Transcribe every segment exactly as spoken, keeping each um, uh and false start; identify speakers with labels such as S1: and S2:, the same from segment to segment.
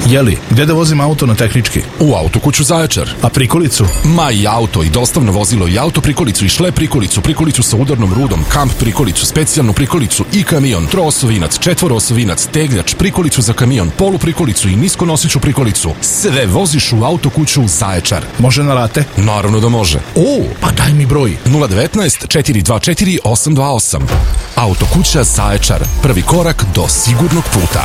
S1: Jeli, gde da vozim auto na tehnički?
S2: U Autokuću Zaječar.
S1: A prikolicu?
S2: Ma i auto, i dostavno vozilo, i auto prikolicu, i šlep prikolicu, prikolicu sa udarnom rudom, kamp prikolicu, specijalnu prikolicu i kamion, troosovinac, četvoroosovinac, tegljač, prikolicu za kamion, polu prikolicu i niskonosiću prikolicu. Sve voziš u Autokuću Zaječar.
S1: Može na rate?
S2: Naravno da može.
S1: O, pa daj mi broj.
S2: nula devetnaest četiri dva četiri osam dva osam. Autokuća Zaječar. Prvi korak do sigurnog puta.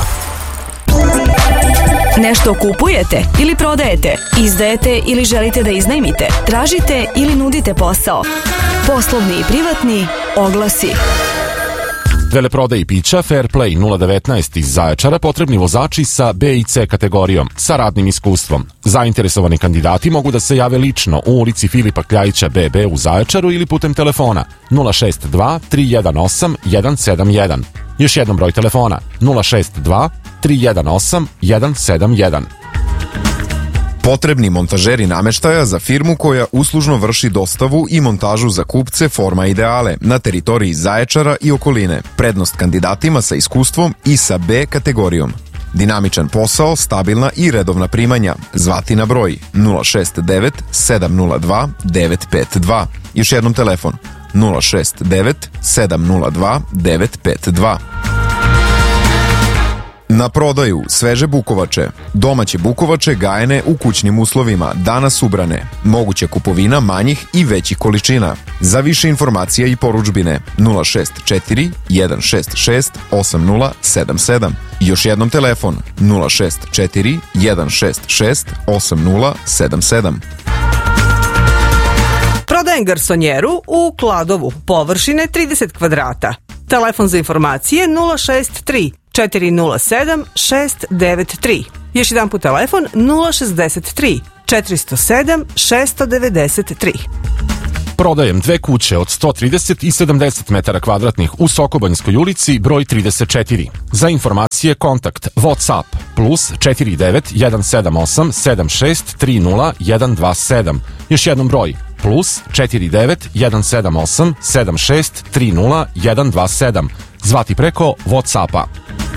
S3: Nešto kupujete ili prodajete, izdajete ili želite da iznajmite, tražite ili nudite posao. Poslovni i privatni oglasi.
S2: Veleprodaji pića Fairplay nula devetnaest iz Zaječara potrebni vozači sa B i C kategorijom, sa radnim iskustvom. Zainteresovani kandidati mogu da se jave lično u ulici Filipa Kljajića B B u Zaječaru ili putem telefona nula šest dva tri jedan osam jedan sedam jedan. Još jednom broj telefona nula šest dva tri jedan osam jedan sedam jedan.
S4: Potrebni montažeri nameštaja za firmu koja uslužno vrši dostavu i montažu za kupce Forma Ideale na teritoriji Zaječara i okoline. Prednost kandidatima sa iskustvom i sa B kategorijom. Dinamičan posao, stabilna i redovna primanja. Zvati na broj nula šest devet sedam nula dva devet pet dva. Još jednom telefon nula šest devet sedam nula dva devet pet dva. Na prodaju sveže bukovače. Domaće bukovače gajene u kućnim uslovima, danas ubrane. Moguća kupovina manjih i većih količina. Za više informacija i poručbine nula šest četiri jedan šest šest osam nula sedam sedam. Još jednom telefon nula šest četiri jedan šest šest osam nula sedam sedam.
S5: Prodajem garsonjeru u Kladovu, površine trideset kvadrata. Telefon za informacije nula šest tri četiri nula sedam šest devet tri. Još jedan put telefon nula šest tri četiri nula sedam šest devet tri.
S2: Prodajem dve kuće od sto trideset i sedamdeset metara kvadratnih u Sokobanjskoj ulici, broj trideset četiri. Za informacije kontakt WhatsApp plus četiri devet jedan sedam osam sedam šest tri nula jedan dva sedam. Još jednom broj plus četiri devet jedan sedam osam sedam šest tri nula jedan dva sedam. Zvati preko WhatsAppa.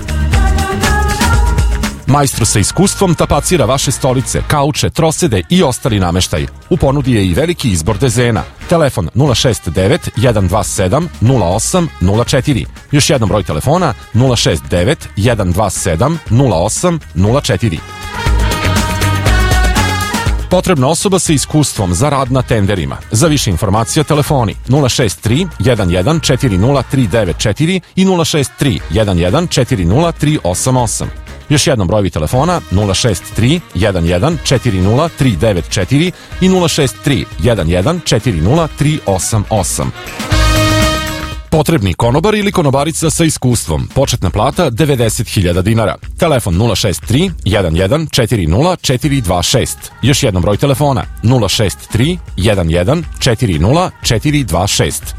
S2: Majstru sa iskustvom tapacira vaše stolice, kauče, trosede i ostali nameštaj. U ponudi je i veliki izbor dezena. Telefon nula šest devet jedan dva sedam nula osam nula četiri. Još jednom broj telefona nula šest devet jedan dva sedam nula osam nula četiri. Potrebna osoba sa iskustvom za rad na tenderima. Za više informacija telefoni nula šest tri jedan jedan četiri nula tri devet četiri i nula šest tri jedan jedan četiri nula tri osam osam. Još jednom brojevi telefona nula šest tri jedan jedan četiri nula tri devet četiri i nula šest tri jedan jedan četiri nula tri osam osam. Potrebni konobar ili konobarica sa iskustvom. Početna plata devedeset hiljada dinara. Telefon nula šest tri jedan jedan četiri nula četiri dva šest. Još jednom broj telefona nula šest tri jedan jedan četiri nula četiri dva šest.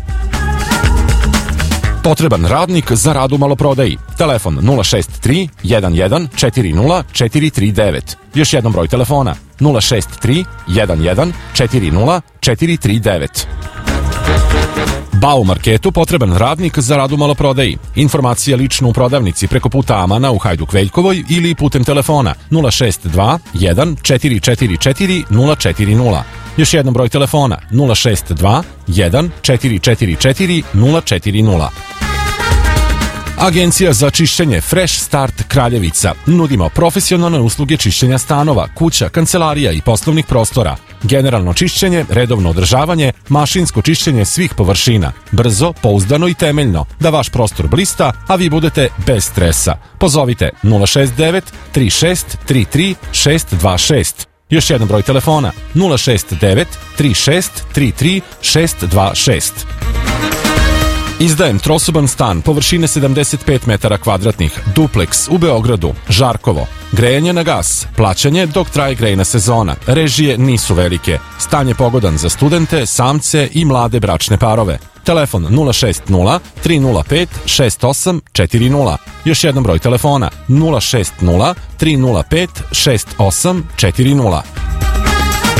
S2: Potreban radnik za rad u maloprodaji. Telefon nula šest tri jedan jedan četiri nula četiri tri devet. Još jednom broj telefona nula šest tri jedan jedan četiri nula četiri tri devet. Bau Marketu potreban radnik za rad u maloprodaji. Informacija lično u prodavnici preko puta Amana u Hajduk Veljkovoj ili putem telefona nula šest dva jedan četiri četiri četiri nula četiri nula. Još jednom broj telefona nula šest dva jedan četiri četiri četiri nula četiri nula. Agencija za čišćenje Fresh Start Kraljevica. Nudimo profesionalne usluge čišćenja stanova, kuća, kancelarija i poslovnih prostora. Generalno čišćenje, redovno održavanje, mašinsko čišćenje svih površina. Brzo, pouzdano i temeljno, da vaš prostor blista, a vi budete bez stresa. Pozovite nula šest devet tri šest tri tri šest dva šest. Još jedan broj telefona nula šest devet tri šest tri tri šest dva šest. Izdajem trosoban stan površine sedamdeset pet metara kvadratnih, duplex u Beogradu, Žarkovo. Grejanje na gas, plaćanje dok traje grejna sezona, režije nisu velike, stan je pogodan za studente, samce i mlade bračne parove. Telefon nula šest nula tri nula pet šest osam četiri nula. Još jedan broj telefona nula šest nula tri nula pet šest osam četiri nula.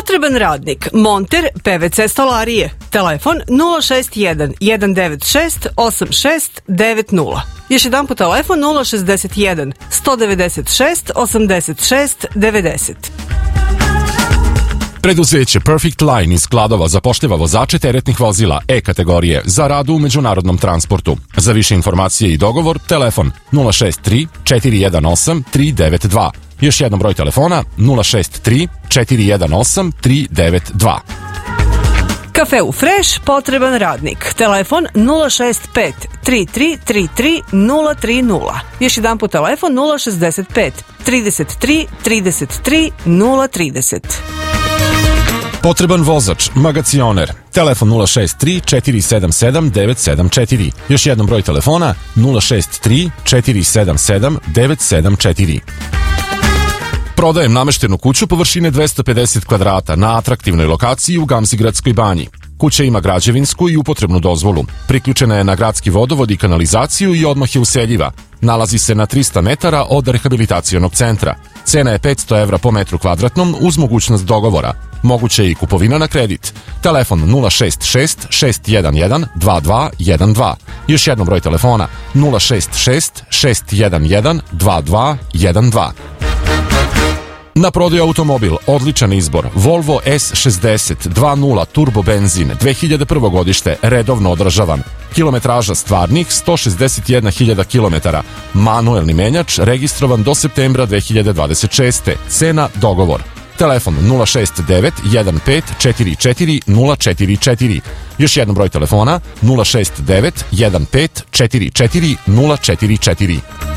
S5: Potreban radnik, monter P V C stolarije. Telefon nula šest jedan, jedan devet šest, osam šest devet nula. Još jedan put telefon nula šest jedan, sto devedeset šest, osamdeset šest devedeset.
S2: Preduzeće Perfect Line iz Kladova zapošljava vozače teretnih vozila E kategorije za rad u međunarodnom transportu. Za više informacije i dogovor, telefon nula šest tri, četiri jedan osam, tri devet dva. Još jednom broj telefona nula šest tri, četiri jedan osam, tri devet dva.
S5: Kafeu Fresh potreban radnik. Telefon nula šest pet, tri tri tri tri, nula tri nula. Još jedan put telefon nula šest pet, trideset tri, trideset tri, nula trideset.
S2: Potreban vozač, magacioner. Telefon nula šest tri, četiri sedam sedam, devet sedam četiri. Još jednom broj telefona nula šest tri, četiri sedam sedam, devet sedam četiri. Prodajem nameštenu kuću površine dvesta pedeset kvadrata na atraktivnoj lokaciji u Gamzigradskoj banji. Kuća ima građevinsku i upotrebnu dozvolu. Priključena je na gradski vodovod i kanalizaciju i odmah je useljiva. Nalazi se na trista metara od rehabilitacionog centra. Cena je petsto evra po metru kvadratnom uz mogućnost dogovora. Moguće je i kupovina na kredit. Telefon nula šest šest, šest jedan jedan, dva dva jedan dva. Još jednom broj telefona nula šest šest, šest jedan jedan, dva dva jedan dva. Na prodaju automobil, odličan izbor, Volvo S šezdeset dva nula turbo benzin, dve hiljade prvo godište, redovno održavan. Kilometraža stvarnih sto šezdeset jedna hiljada kilometara. Manuelni menjač, registrovan do septembra dve hiljade dvadeset šeste. Cena dogovor. Telefon nula šest devet, jedan pet, četiri četiri, nula četiri četiri. Još jednom broj telefona nula šest devet, jedan pet, četiri četiri, nula četiri četiri.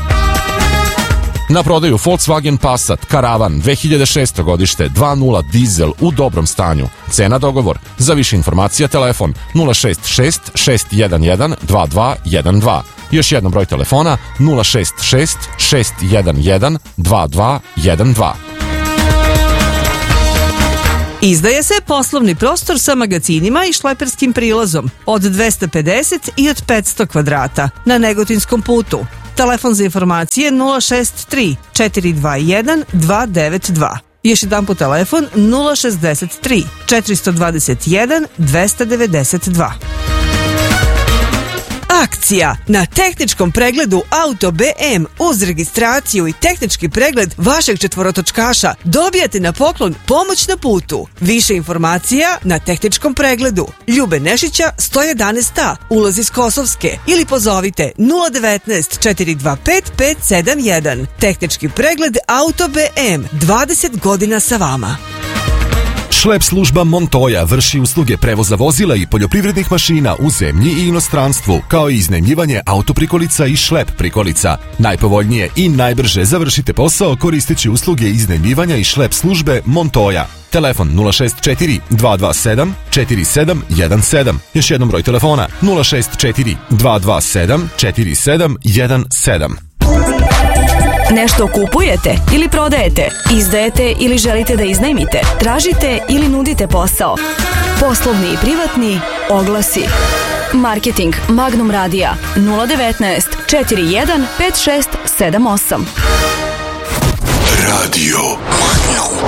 S2: Na prodaju Volkswagen Passat Karavan dve hiljade šesto godište dva nula dizel u dobrom stanju. Cena dogovor. Za više informacija telefon nula šest šest, šest jedan jedan, dva dva jedan dva. Još jednom broj telefona nula šest šest, šest jedan jedan, dva dva jedan dva.
S5: Izdaje se poslovni prostor sa magacinima i šleperskim prilazom od dvesta pedeset i od petsto kvadrata na Negotinskom putu. Telefon za informacije nula šest tri, četiri dva jedan, dva devet dva. Još jedan put telefon nula šest tri, četiri dva jedan, dva devet dva. Akcija na tehničkom pregledu Auto B M uz registraciju i tehnički pregled vašeg četvorotočkaša dobijate na poklon pomoć na putu. Više informacija na tehničkom pregledu Ljube Nešića sto jedanaest A, ulaz iz Kosovske, ili pozovite nula devetnaest, četiri dva pet, pet sedam jedan. Tehnički pregled Auto B M, dvadeset godina sa vama.
S6: Šlep služba Montoya vrši usluge prevoza vozila i poljoprivrednih mašina u zemlji i inostranstvu, kao i iznajmljivanje autoprikolica i šlep prikolica. Najpovoljnije i najbrže završite posao koristeći usluge iznajmljivanja i šlep službe Montoya. Telefon nula šest četiri, dva dva sedam, četiri sedam jedan sedam. Još jednom broj telefona nula šest četiri, dva dva sedam, četiri sedam jedan sedam.
S3: Nešto kupujete ili prodajete, izdajete ili želite da iznajmite, tražite ili nudite posao. Poslovni i privatni oglasi. Marketing Magnum Radija nula devetnaest, četiri jedan, pet šest sedam osam.
S1: Radio Magnum.